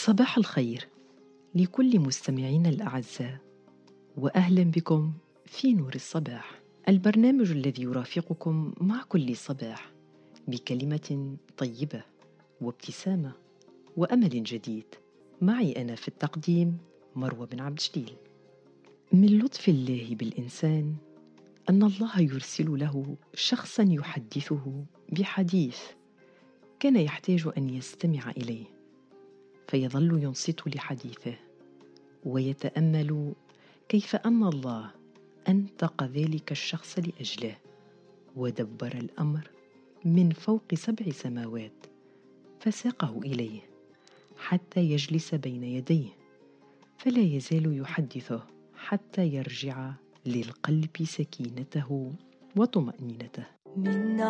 صباح الخير لكل مستمعينا الأعزاء، وأهلا بكم في نور الصباح، البرنامج الذي يرافقكم مع كل صباح بكلمة طيبة وابتسامة وأمل جديد. معي أنا في التقديم مروة بن عبد الجليل. من لطف الله بالإنسان أن الله يرسل له شخصا يحدثه بحديث كان يحتاج أن يستمع إليه، فيظل ينصت لحديثه ويتأمل كيف أن الله أنطق ذلك الشخص لأجله ودبر الأمر من فوق 7 سماوات، فساقه إليه حتى يجلس بين يديه، فلا يزال يحدثه حتى يرجع للقلب سكينته وطمأنينته.